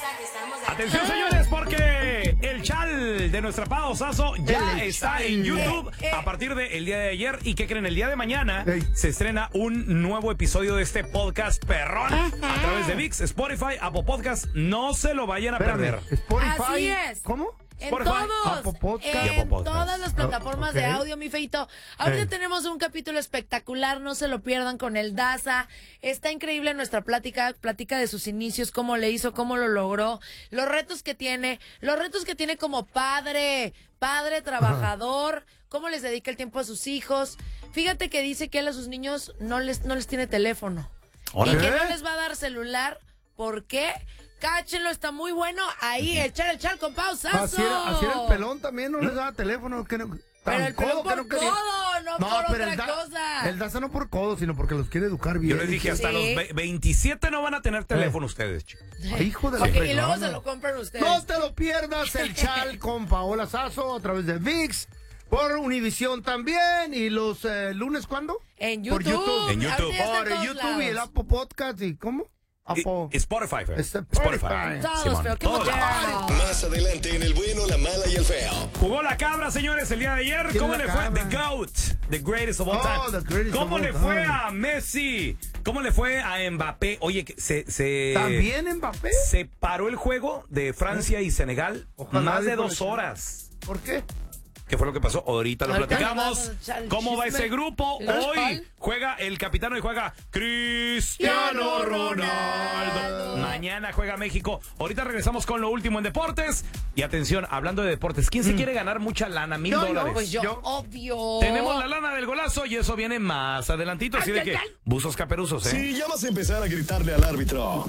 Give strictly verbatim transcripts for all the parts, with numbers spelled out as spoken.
Atención, señores, porque el chal de nuestro Pao Sasso ya está en YouTube a partir del día de ayer. ¿Y qué creen? El día de mañana se estrena un nuevo episodio de este podcast perrón a través de ViX, Spotify, Apple Podcast. No se lo vayan a perder. Spotify. Así es. ¿Cómo? En Spotify, todos, Apple Podcast. Y Apple en Podcast. todas las plataformas Okay. de audio, mi feito. Ahorita Eh. tenemos un capítulo espectacular, no se lo pierdan, con el Daza. Está increíble nuestra plática, plática de sus inicios, cómo le hizo, cómo lo logró, los retos que tiene, los retos que tiene como padre, padre trabajador, cómo les dedica el tiempo a sus hijos. Fíjate que dice que él a sus niños no les, no les tiene teléfono. Órale. Y que no les va a dar celular. ¿Por qué? Cáchenlo, está muy bueno. Ahí, echar el chal con pausazo. Así era, así era el pelón también, no les daba teléfono. Que no, Pero el pelón por que no quería. codo, no, No, por pero otra el, da- cosa. el Daza no por codo, sino porque los quiere educar bien. Yo les dije, hasta Sí. los ve- veintisiete no van a tener teléfono ustedes, chicos. Ay, hijo de la Ok, y fregada. luego se lo compran ustedes. No te lo pierdas, el chal con Paola Sasso a través de ViX, por Univisión también. Y los eh, lunes, ¿cuándo? En Por YouTube. YouTube. En YouTube. Ahorita ya está Por en todos YouTube y el lados. Apple Podcast. ¿Y cómo? Y- Apple. Spotify, Fer. Está- Spotify. Spotify. Todos, Simón, pero qué todos. moderno. Más adelante en El Bueno, la Mala y el Feo. Jugó la cabra, señores, el día de ayer. ¿Quién ¿Cómo es le la fue? cabra? The GOAT, the greatest of all Oh, time. the greatest ¿Cómo of le all fue time. a Messi? ¿Cómo le fue a Mbappé? Oye, que se, se, ¿También Mbappé? se paró el juego de Francia y Senegal Ojalá más de dijo dos la- horas. ¿Por qué? ¿Qué fue lo que pasó? Ahorita lo Ahorita platicamos. le vamos a echar el ¿Cómo va chisme. ese grupo? ¿El Hoy cuál? juega el capitán y juega Cristiano Ronaldo. Mañana juega México. Ahorita regresamos con lo último en deportes. Y atención, hablando de deportes, ¿quién se quiere ganar mucha lana? Mil Yo no, dólares. Pues yo, Yo- obvio. Tenemos la lana del golazo y eso viene más adelantito. Así Ay, de ay, que, ay. buzos caperuzos, ¿eh? Si ya vas a empezar a gritarle al árbitro.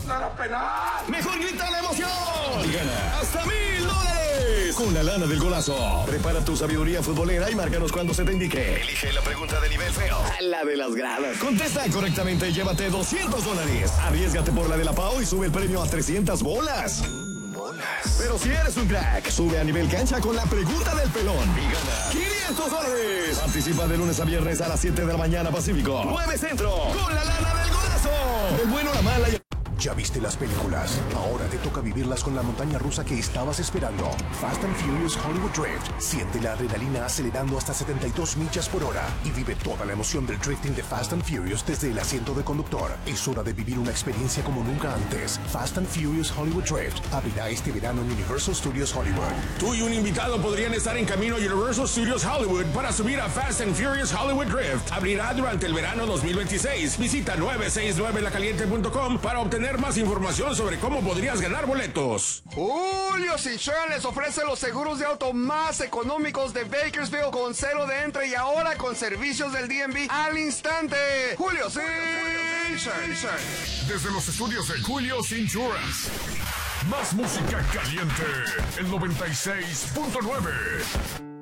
Mejor grita la emoción. Y gana hasta mil dólares con la lana del golazo. Prepara tu sabiduría futbolera y márcanos cuando se te indique. Elige la pregunta de nivel feo. A la de las gradas. Contesta correctamente y llévate doscientos dólares. Arriésgate por la de la Pau y sube el premio a trescientas bolas. Bolas. Pero si eres un crack, sube a nivel cancha con la pregunta del pelón y gana quinientos dólares. Participa de lunes a viernes a las siete de la mañana Pacífico, nueve Centro, con la lana del golazo. El bueno, la mala y el... ¿Ya viste las películas? Ahora te toca vivirlas con la montaña rusa que estabas esperando. Fast and Furious Hollywood Drift. Siente la adrenalina acelerando hasta setenta y dos millas por hora y vive toda la emoción del drifting de Fast and Furious desde el asiento de conductor. Es hora de vivir una experiencia como nunca antes. Fast and Furious Hollywood Drift abrirá este verano en Universal Studios Hollywood. Tú y un invitado podrían estar en camino a Universal Studios Hollywood para subir a Fast and Furious Hollywood Drift. Abrirá durante el verano dos mil veintiséis. Visita nueve seis nueve la caliente punto com para obtener más información sobre cómo podrías ganar boletos. Julio Insurance les ofrece los seguros de auto más económicos de Bakersfield con cero de entre y ahora con servicios del D M V al instante. Julio Insurance. Desde los estudios de Julio's Insurance. Más música caliente. El noventa y seis punto nueve.